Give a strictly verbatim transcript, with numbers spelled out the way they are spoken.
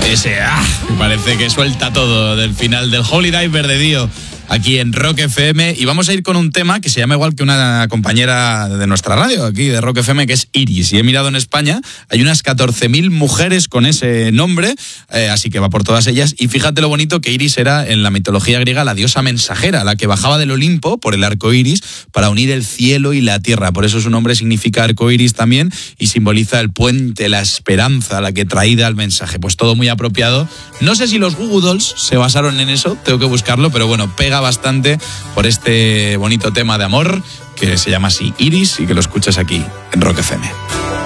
Ese, ah, me parece que suelta todo del final del Holy Diver de Dio aquí en Rock F M. Y vamos a ir con un tema que se llama igual que una compañera de nuestra radio, aquí de Rock F M, que es Iris. Y he mirado en España, hay unas catorce mil mujeres con ese nombre, eh, así que va por todas ellas. Y fíjate lo bonito que Iris era en la mitología griega la diosa mensajera, la que bajaba del Olimpo por el arco iris para unir el cielo y la tierra. Por eso su nombre significa arco iris también y simboliza el puente, la esperanza, la que traída al mensaje. Pues todo muy apropiado. No sé si los Goo Goo Dolls se basaron en eso, tengo que buscarlo, pero bueno, pega bastante por este bonito tema de amor que se llama así, Iris, y que lo escuchas aquí en Rock F M.